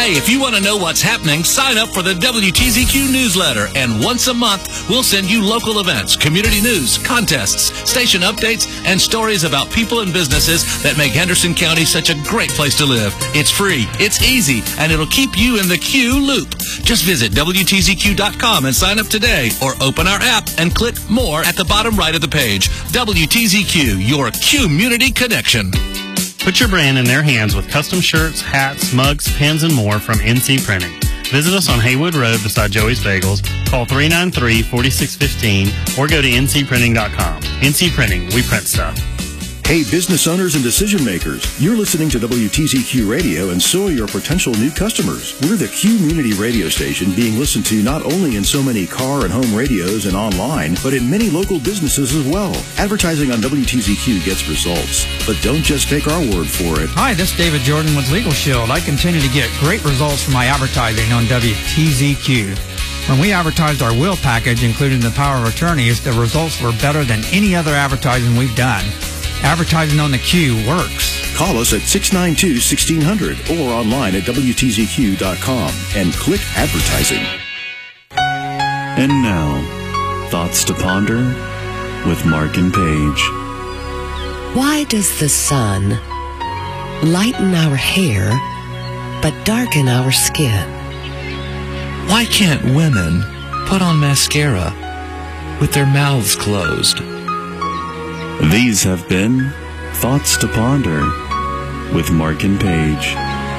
Hey, if you want to know what's happening, sign up for the WTZQ newsletter, and once a month, we'll send you local events, community news, contests, station updates, and stories about people and businesses that make Henderson County such a great place to live. It's free, it's easy, and it'll keep you in the Q loop. Just visit WTZQ.com and sign up today, or open our app and click More at the bottom right of the page. WTZQ, your community connection. Put your brand in their hands with custom shirts, hats, mugs, pins, and more from NC Printing. Visit us on Haywood Road beside Joey's Bagels. Call 393-4615 or go to ncprinting.com. NC Printing, we print stuff. Hey, business owners and decision makers, you're listening to WTZQ Radio, and so are your potential new customers. We're the community radio station being listened to not only in so many car and home radios and online, but in many local businesses as well. Advertising on WTZQ gets results, but don't just take our word for it. Hi, this is David Jordan with Legal Shield. I continue to get great results from my advertising on WTZQ. When we advertised our will package, including the power of attorneys, the results were better than any other advertising we've done. Advertising on the Q works. Call us at 692-1600 or online at WTZQ.com and click advertising. And now, Thoughts to Ponder with Mark and Paige. Why does the sun lighten our hair but darken our skin? Why can't women put on mascara with their mouths closed? These have been Thoughts to Ponder with Mark and Paige.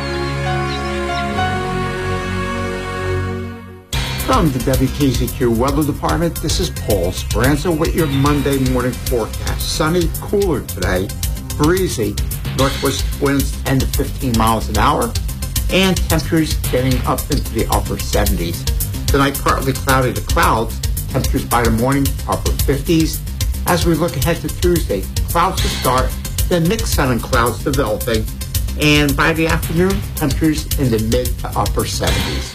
From the WTZQ Weather Department, this is Paul Speranza with your Monday morning forecast. Sunny, cooler today, breezy, northwest winds 10 to 15 miles an hour, and temperatures getting up into the upper 70s. Tonight, partly cloudy to clouds, temperatures by the morning, upper 50s. As we look ahead to Tuesday, clouds to start, then mixed sun and clouds developing, and by the afternoon, temperatures in the mid to upper 70s.